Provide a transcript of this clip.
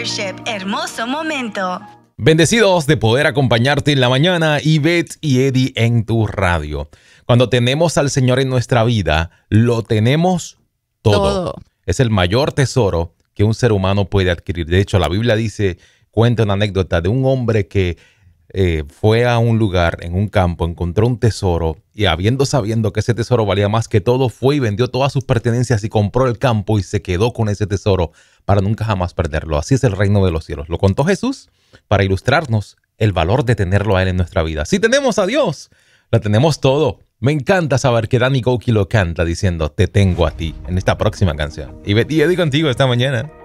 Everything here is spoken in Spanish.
Worship, hermoso momento. Bendecidos de poder acompañarte en la mañana, Ivette y Eddie en tu radio. Cuando tenemos al Señor en nuestra vida, lo tenemos todo. Es el mayor tesoro que un ser humano puede adquirir. De hecho, la Biblia cuenta una anécdota de un hombre que fue a un lugar, en un campo, encontró un tesoro y sabiendo que ese tesoro valía más que todo, fue y vendió todas sus pertenencias y compró el campo y se quedó con ese tesoro para nunca jamás perderlo. Así es el reino de los cielos. Lo contó Jesús para ilustrarnos el valor de tenerlo a Él en nuestra vida. Si tenemos a Dios, lo tenemos todo. Me encanta saber que Danny Gokey lo canta diciendo, te tengo a ti, en esta próxima canción. Y Betty y Eddie contigo esta mañana.